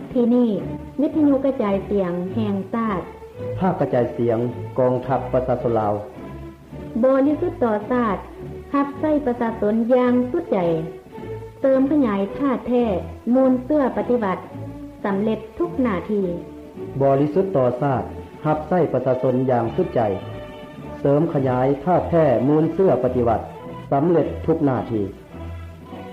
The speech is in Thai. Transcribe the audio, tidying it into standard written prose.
ที่นี่วิทยุกระจายเสียงแห่งชาติภาคกระจายเสียงกองทัพประชาชนลาวบริสุทธิ์ต่อชาติรับใช้ประชาชนอย่างสุดใจเติมขยายธาตุแท้มูลเสื้อปฏิบัติสำเร็จทุกหน้าที่บริสุทธิ์ต่อชาติรับใช้ประชาชนอย่างสุดใจเสริมขยายธาตุแท้มูลเสื้อปฏิบัติสำเร็จทุกหน้าที่